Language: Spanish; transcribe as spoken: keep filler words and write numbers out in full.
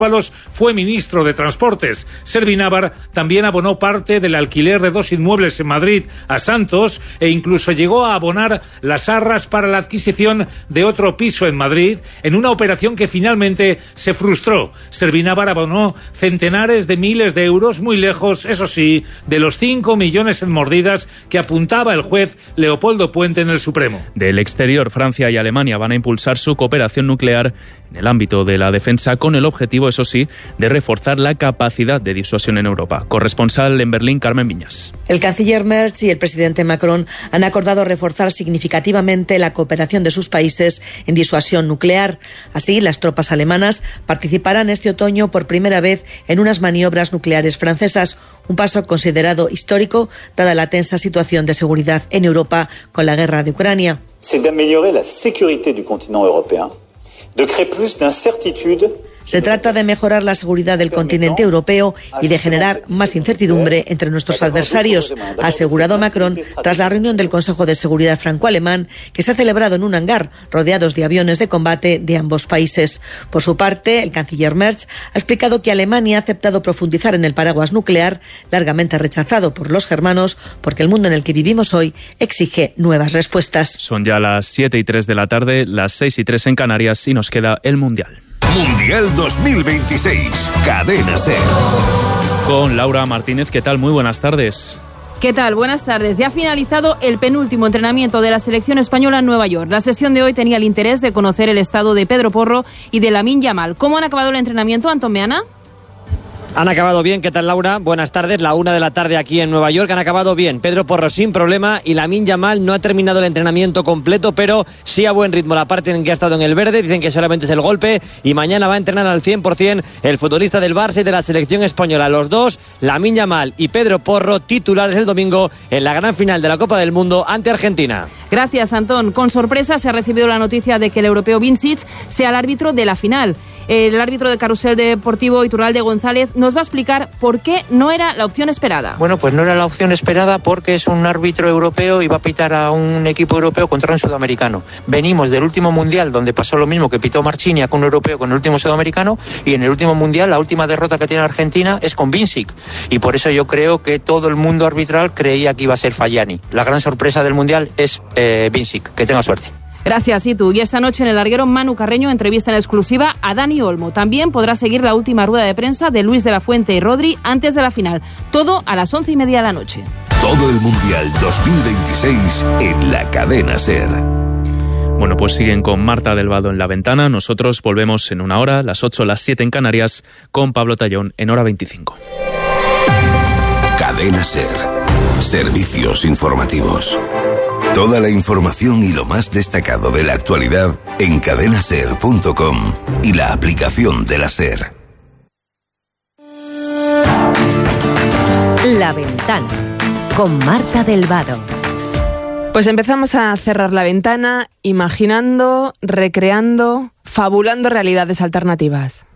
fue ministro de Transportes. Servinávar también abonó parte del alquiler de dos inmuebles en Madrid a Santos e incluso llegó a abonar las arras para la adquisición de otro piso en Madrid en una operación que finalmente se frustró. Servinávar abonó centenares de miles de euros, muy lejos, eso sí, de los cinco millones en mordidas que apuntaba el juez Leopoldo Puente en el Supremo. Del exterior, Francia y Alemania van a impulsar su cooperación nuclear en el ámbito de la defensa con el objetivo, eso sí, de reforzar la capacidad de disuasión en Europa. Corresponsal en Berlín, Carmen Viñas. El canciller Merz y el presidente Macron han acordado reforzar significativamente la cooperación de sus países en disuasión nuclear. Así, las tropas alemanas participarán este otoño por primera vez en unas maniobras nucleares francesas, un paso considerado histórico dada la tensa situación de seguridad en Europa con la guerra de Ucrania. C'est d'améliorer la sécurité du continent européen, de créer plus d'incertitude. Se trata de mejorar la seguridad del continente europeo y de generar más incertidumbre entre nuestros adversarios, ha asegurado Macron tras la reunión del Consejo de Seguridad franco-alemán que se ha celebrado en un hangar rodeados de aviones de combate de ambos países. Por su parte, el canciller Merz ha explicado que Alemania ha aceptado profundizar en el paraguas nuclear, largamente rechazado por los germanos, porque el mundo en el que vivimos hoy exige nuevas respuestas. Son ya las siete y tres de la tarde, las seis y tres en Canarias y nos queda el Mundial. Mundial dos mil veintiséis, Cadena SER. Con Laura Martínez, ¿qué tal? Muy buenas tardes. ¿Qué tal? Buenas tardes. Ya ha finalizado el penúltimo entrenamiento de la selección española en Nueva York. La sesión de hoy tenía el interés de conocer el estado de Pedro Porro y de Lamine Yamal. ¿Cómo han acabado el entrenamiento, Antón Meana? Han acabado bien, ¿qué tal, Laura? Buenas tardes, la una de la tarde aquí en Nueva York. Han acabado bien, Pedro Porro sin problema y Lamine Yamal no ha terminado el entrenamiento completo, pero sí a buen ritmo la parte en que ha estado en el verde. Dicen que solamente es el golpe y mañana va a entrenar al cien por ciento el futbolista del Barça y de la selección española. Los dos, Lamine Yamal y Pedro Porro, titulares el domingo en la gran final de la Copa del Mundo ante Argentina. Gracias, Antón. Con sorpresa se ha recibido la noticia de que el europeo Vincic sea el árbitro de la final. El árbitro de Carrusel Deportivo, Iturralde González, nos va a explicar por qué no era la opción esperada. Bueno, pues no era la opción esperada porque es un árbitro europeo y va a pitar a un equipo europeo contra un sudamericano. Venimos del último mundial donde pasó lo mismo que pitó Marchini con un europeo con el último sudamericano, y en el último mundial la última derrota que tiene Argentina es con Vincic, y por eso yo creo que todo el mundo arbitral creía que iba a ser Fagiani. La gran sorpresa del mundial es eh, Vincic. Que tenga suerte. Gracias, Itu. Y esta noche en el larguero, Manu Carreño entrevista en exclusiva a Dani Olmo. También podrá seguir la última rueda de prensa de Luis de la Fuente y Rodri antes de la final. Todo a las once y media de la noche. Todo el Mundial dos mil veintiséis en la Cadena SER. Bueno, pues siguen con Marta del Vado en la ventana. Nosotros volvemos en una hora, las ocho, las siete en Canarias, con Pablo Tallón en hora veinticinco. Cadena SER. Servicios informativos. Toda la información y lo más destacado de la actualidad en cadena ser punto com y la aplicación de la SER. La ventana con Marta del Vado. Pues empezamos a cerrar la ventana imaginando, recreando, fabulando realidades alternativas.